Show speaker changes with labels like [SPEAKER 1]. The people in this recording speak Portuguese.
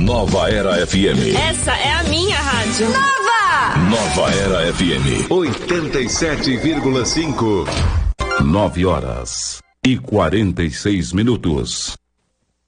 [SPEAKER 1] Nova Era FM.
[SPEAKER 2] Essa é a minha rádio.
[SPEAKER 1] Nova Era FM.
[SPEAKER 3] 87,5.
[SPEAKER 1] 9 horas e 46 minutos.